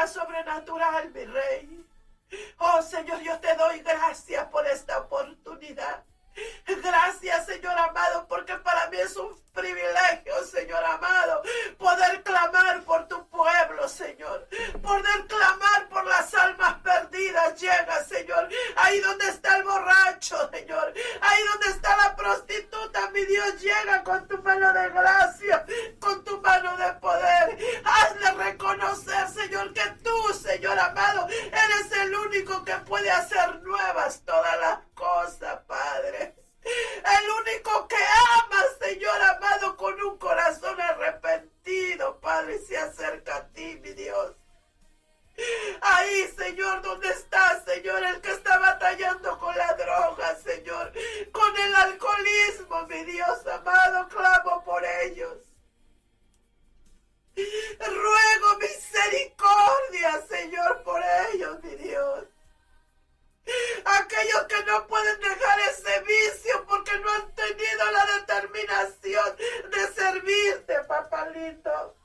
sanidad sobrenatural, mi Rey. Oh, Señor, yo te doy gracias por esta oportunidad. Gracias, Señor amado, porque para mí es un privilegio, Señor amado, poder clamar por tu pueblo, Señor. Poder clamar por las almas perdidas. Llega, Señor, ahí donde está el borracho, Señor. Ahí donde está la prostituta, mi Dios, llega con tu mano de gracia, con tu mano de poder. Hazle reconocer, Señor, que tú, Señor amado, eres el único que puede hacer nuevas todas las cosas, Padre. El único que ama, Señor amado, con un corazón arrepentido, Padre, se acerca a ti, mi Dios. Ahí, Señor, donde está, Señor, el que está batallando con la droga, Señor, con el alcoholismo, mi Dios amado, clamo por ellos. Ruego misericordia, Señor, por ellos, mi Dios. Aquellos que no pueden dejar ese vicio porque no han tenido la determinación de servirte, papá lindo.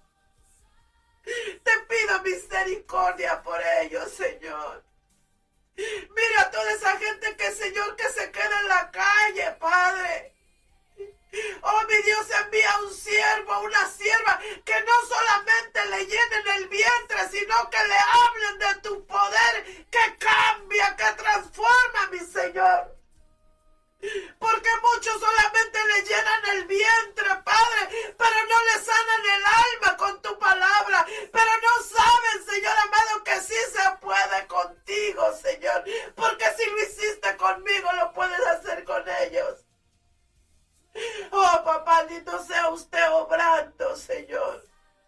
Te pido misericordia por ellos, Señor. Mira a toda esa gente que, Señor, que se queda en la calle, Padre. Oh, mi Dios, envía un siervo, una sierva, que no solamente le llenen el vientre, sino que le hablen de tu poder, que cambia, que transforma, mi Señor. Porque muchos solamente le llenan el vientre, Padre, pero no le sanan el alma con tu palabra, pero no saben, Señor amado, que sí se puede contigo, Señor, porque si lo hiciste conmigo, lo puedes hacer con ellos. Oh, papá, lindo sea usted obrando, Señor.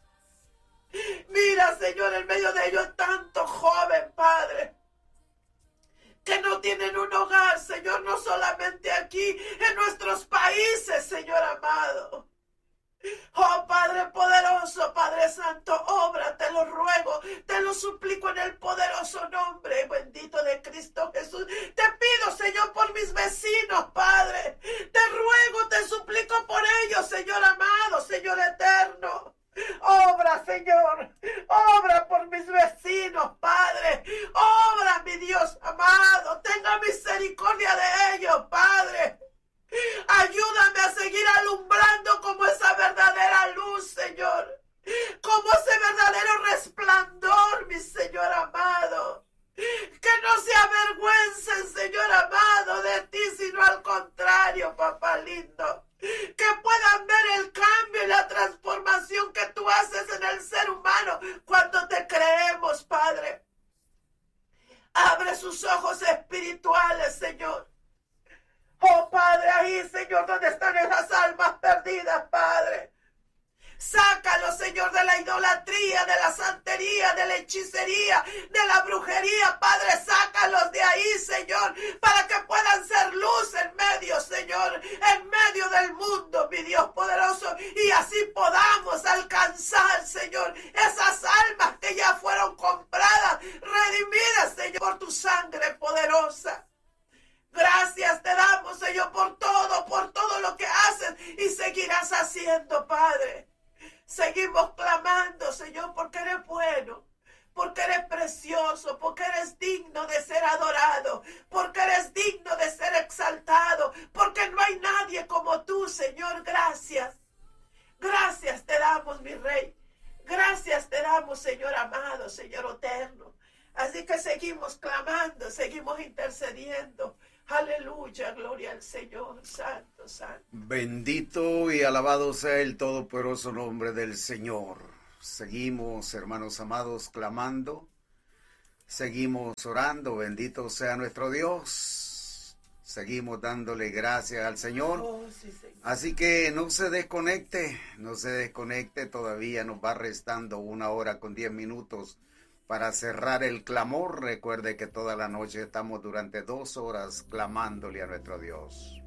Mira, Señor, en medio de ellos tanto joven, Padre, que no tienen un hogar, Señor, no solamente aquí, en nuestros países, Señor amado. Oh, Padre poderoso, Padre santo, obra, te lo ruego, te lo suplico en el poderoso nombre bendito de Cristo Jesús. Te pido, Señor, por mis vecinos, Padre. Te ruego, te suplico por ellos, Señor amado, Señor eterno. Obra, Señor, obra por mis vecinos, Padre. Obra, mi Dios amado, tenga misericordia de ellos, Padre. Ayúdame a seguir alumbrando como esa verdadera luz, Señor. Como ese verdadero resplandor, mi Señor amado. Que no se avergüencen, Señor amado, de ti, sino al contrario, papá lindo. Que puedan ver el cambio y la transformación que tú haces en el ser humano cuando te creemos, Padre. Abre sus ojos espirituales, Señor. Oh, Padre, ahí, Señor, donde están esas almas perdidas, Padre. Sácalos, Señor, de la idolatría, de la santería, de la hechicería, de la brujería, Padre. Sácalos de ahí, Señor, para que puedan ser luz en medio, Señor, en medio del mundo, mi Dios poderoso. Y así podamos alcanzar, Señor, esas almas que ya fueron compradas, redimidas, Señor, por tu sangre poderosa. Gracias te damos, Señor, por todo lo que haces y seguirás haciendo, Padre. Seguimos clamando, Señor, porque eres bueno, porque eres precioso, porque eres digno de ser adorado, porque eres digno de ser exaltado, porque no hay nadie como tú, Señor. Gracias. Gracias te damos, mi Rey. Gracias te damos, Señor amado, Señor eterno. Así que seguimos clamando, seguimos intercediendo. Aleluya, gloria al Señor, santo, santo. Bendito y alabado sea el todopoderoso nombre del Señor. Seguimos, hermanos amados, clamando. Seguimos orando, bendito sea nuestro Dios. Seguimos dándole gracias al Señor. Oh, sí, Señor. Así que no se desconecte, todavía nos va restando 1 hora con 10 minutos. Para cerrar el clamor, recuerde que toda la noche estamos durante 2 horas clamándole a nuestro Dios.